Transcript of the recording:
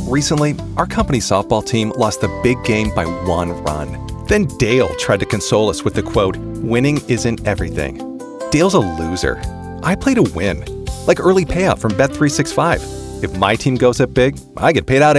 Recently, our company softball team lost the big game by 1 run. Then Dale tried to console us with the quote, "Winning isn't everything." Dale's a loser. I play to win. Like early payout from Bet365. If my team goes up big, I get paid out